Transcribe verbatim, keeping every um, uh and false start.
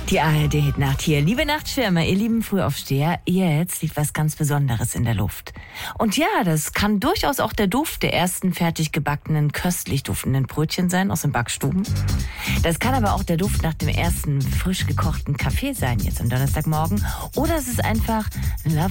Die A R D-Hitnacht hier. Liebe Nachtschwärmer, ihr lieben Frühaufsteher, jetzt liegt was ganz Besonderes in der Luft. Und ja, das kann durchaus auch der Duft der ersten fertig gebackenen, köstlich duftenden Brötchen sein aus den Backstuben. Das kann aber auch der Duft nach dem ersten frisch gekochten Kaffee sein, jetzt am Donnerstagmorgen. Oder es ist einfach